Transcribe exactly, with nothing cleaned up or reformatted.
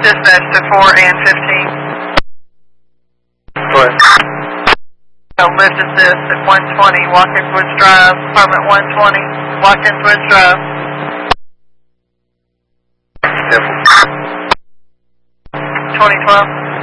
Dispatch to four and fifteen. Go ahead. So lift assist at one twenty, Watkins Woods Drive, apartment one twenty, Watkins Woods Drive. Careful. twenty twelve.